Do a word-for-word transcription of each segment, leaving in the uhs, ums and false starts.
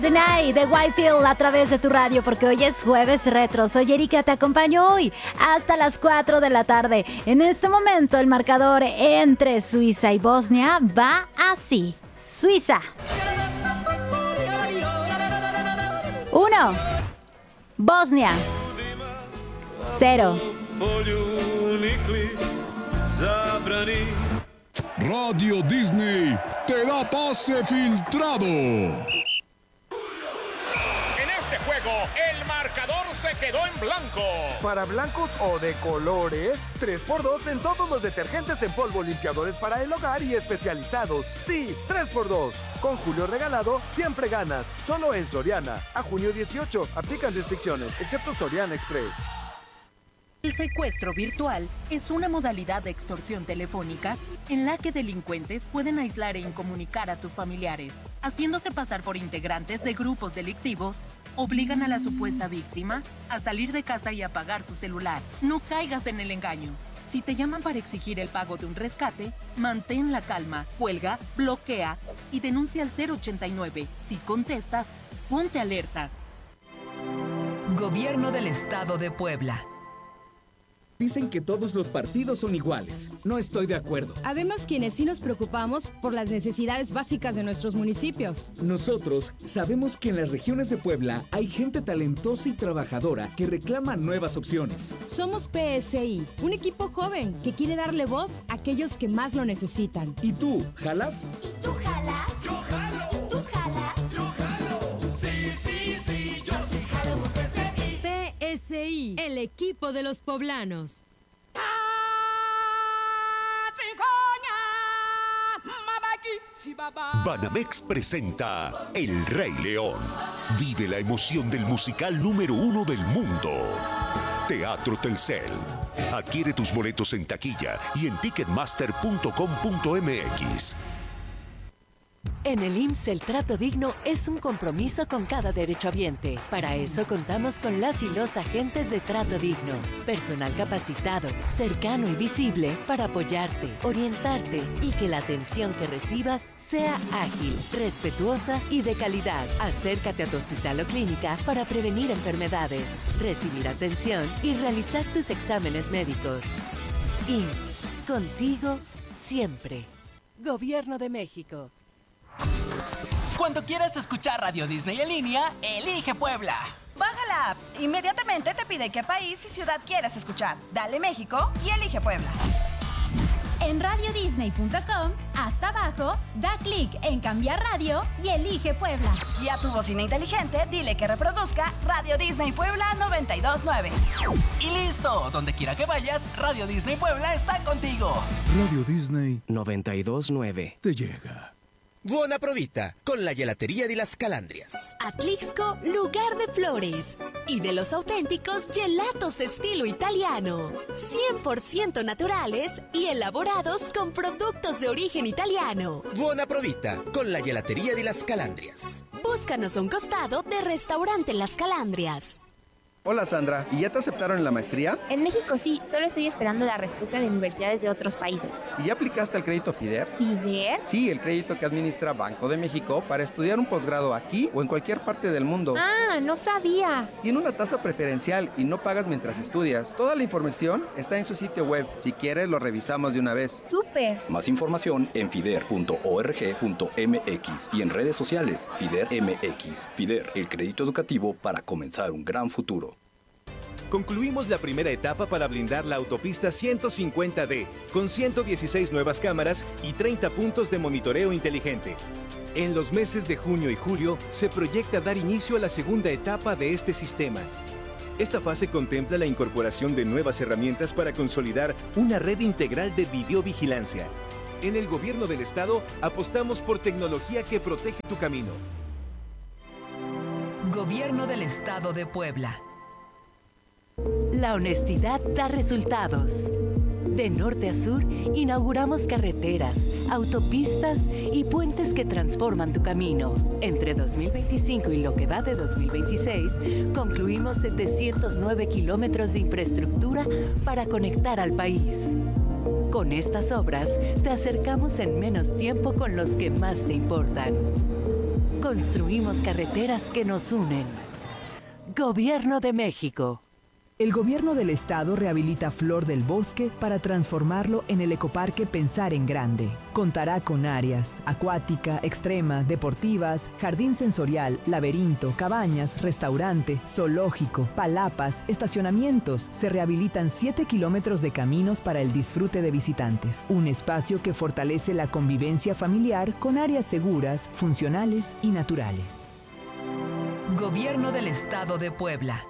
The Night de Whitefield a través de tu radio, porque hoy es jueves retro. Soy Erika, te acompaño hoy hasta las cuatro de la tarde. En este momento el marcador entre Suiza y Bosnia va así. Suiza uno, Bosnia cero. Radio Disney te da pase filtrado. Juego, el marcador se quedó en blanco. Para blancos o de colores, tres por dos en todos los detergentes en polvo, limpiadores para el hogar y especializados. Sí, tres por dos. Con Julio regalado, siempre ganas. Solo en Soriana. A junio dieciocho, aplican restricciones, excepto Soriana Express. El secuestro virtual es una modalidad de extorsión telefónica en la que delincuentes pueden aislar e incomunicar a tus familiares. Haciéndose pasar por integrantes de grupos delictivos, obligan a la supuesta víctima a salir de casa y apagar su celular. No caigas en el engaño. Si te llaman para exigir el pago de un rescate, mantén la calma, cuelga, bloquea y denuncia al cero ochenta y nueve. Si contestas, ponte alerta. Gobierno del Estado de Puebla. Dicen que todos los partidos son iguales. No estoy de acuerdo. Habemos quienes sí nos preocupamos por las necesidades básicas de nuestros municipios. Nosotros sabemos que en las regiones de Puebla hay gente talentosa y trabajadora que reclama nuevas opciones. Somos P S I, un equipo joven que quiere darle voz a aquellos que más lo necesitan. ¿Y tú, jalas? ¿Y tú jalas? Yo jalo. ¿Tú jalas? Yo jalo. Sí, sí, sí, yo sí jalo por P S I. P S I, el equipo de los poblanos. Banamex presenta El Rey León. Vive la emoción del musical número uno del mundo. Teatro Telcel. Adquiere tus boletos en taquilla y en ticketmaster punto com punto m x. En el I M S S el trato digno es un compromiso con cada derechohabiente. Para eso contamos con las y los agentes de trato digno. Personal capacitado, cercano y visible para apoyarte, orientarte y que la atención que recibas sea ágil, respetuosa y de calidad. Acércate a tu hospital o clínica para prevenir enfermedades, recibir atención y realizar tus exámenes médicos. I M S S, contigo siempre. Gobierno de México. Cuando quieras escuchar Radio Disney en línea, elige Puebla. Baja la app. Inmediatamente te pide qué país y ciudad quieres escuchar. Dale México y elige Puebla. En radio disney punto com, hasta abajo, da clic en cambiar radio y elige Puebla. Y a tu bocina inteligente, dile que reproduzca Radio Disney Puebla noventa y dos nueve. Y listo, donde quiera que vayas, Radio Disney Puebla está contigo. Radio Disney noventa y dos nueve. Te llega. Buona provita, con la gelatería de las Calandrias. Atlixco, lugar de flores y de los auténticos gelatos estilo italiano. cien por ciento naturales y elaborados con productos de origen italiano. Buona provita, con la gelatería de las Calandrias. Búscanos a un costado de Restaurante Las Calandrias. Hola Sandra, ¿y ya te aceptaron en la maestría? En México sí, solo estoy esperando la respuesta de universidades de otros países. ¿Y ya aplicaste al crédito FIDER? ¿FIDER? Sí, el crédito que administra Banco de México para estudiar un posgrado aquí o en cualquier parte del mundo. Ah, no sabía. Tiene una tasa preferencial y no pagas mientras estudias. Toda la información está en su sitio web. Si quieres, lo revisamos de una vez. ¡Súper! Más información en fider punto org punto m x y en redes sociales FIDER M X. FIDER, el crédito educativo para comenzar un gran futuro. Concluimos la primera etapa para blindar la autopista ciento cincuenta D, con ciento dieciséis nuevas cámaras y treinta puntos de monitoreo inteligente. En los meses de junio y julio se proyecta dar inicio a la segunda etapa de este sistema. Esta fase contempla la incorporación de nuevas herramientas para consolidar una red integral de videovigilancia. En el Gobierno del Estado apostamos por tecnología que protege tu camino. Gobierno del Estado de Puebla. La honestidad da resultados. De norte a sur, inauguramos carreteras, autopistas y puentes que transforman tu camino. Entre dos mil veinticinco y lo que va de dos mil veintiséis, concluimos setecientos nueve kilómetros de infraestructura para conectar al país. Con estas obras, te acercamos en menos tiempo con los que más te importan. construimos carreteras que nos unen. Gobierno de México. El gobierno del estado rehabilita Flor del Bosque para transformarlo en el ecoparque Pensar en Grande. Contará con áreas acuática, extrema, deportivas, jardín sensorial, laberinto, cabañas, restaurante, zoológico, palapas, estacionamientos. Se rehabilitan siete kilómetros de caminos para el disfrute de visitantes. Un espacio que fortalece la convivencia familiar con áreas seguras, funcionales y naturales. Gobierno del Estado de Puebla.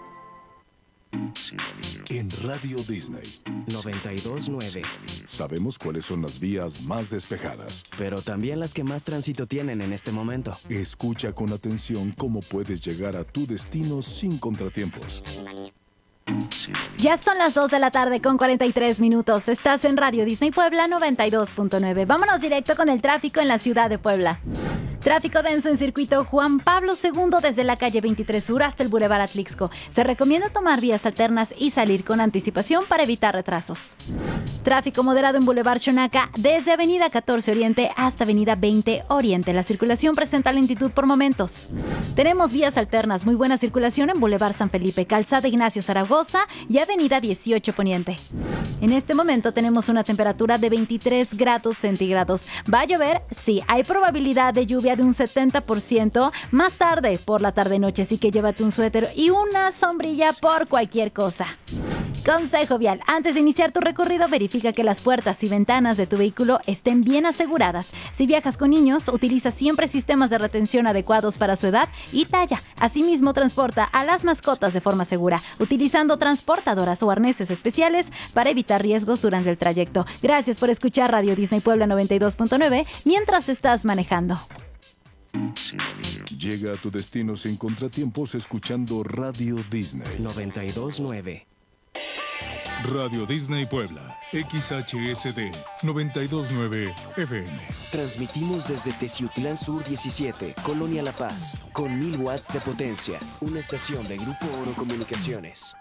En Radio Disney noventa y dos punto nueve. sabemos cuáles son las vías más despejadas, pero también las que más tránsito tienen en este momento. Escucha con atención cómo puedes llegar a tu destino sin contratiempos. Ya son las dos de la tarde con cuarenta y tres minutos. Estás en Radio Disney Puebla noventa y dos punto nueve. Vámonos directo con el tráfico en la ciudad de Puebla. Tráfico denso en circuito Juan Pablo segundo desde la calle veintitrés Sur hasta el Boulevard Atlixco. Se recomienda tomar vías alternas y salir con anticipación para evitar retrasos. Tráfico moderado en Boulevard Xonaca desde Avenida catorce Oriente hasta Avenida veinte Oriente. La circulación presenta lentitud por momentos. Tenemos vías alternas, muy buena circulación en Boulevard San Felipe, Calzada Ignacio Zaragoza y Avenida dieciocho Poniente. En este momento tenemos una temperatura de veintitrés grados centígrados. ¿Va a llover? Sí, hay probabilidad de lluvia de un setenta por ciento más tarde por la tarde-noche, así que llévate un suéter y una sombrilla por cualquier cosa. Consejo vial: antes de iniciar tu recorrido, verifica que las puertas y ventanas de tu vehículo estén bien aseguradas. Si viajas con niños, utiliza siempre sistemas de retención adecuados para su edad y talla. Asimismo, transporta a las mascotas de forma segura, utilizando transportadoras o arneses especiales para evitar riesgos durante el trayecto. Gracias por escuchar Radio Disney Puebla noventa y dos punto nueve mientras estás manejando. Llega a tu destino sin contratiempos escuchando Radio Disney noventa y dos punto nueve. Radio Disney Puebla, X H S D noventa y dos punto nueve F M. Transmitimos desde Teciutlán Sur diecisiete, Colonia La Paz, con mil watts de potencia. Una estación de Grupo Oro Comunicaciones.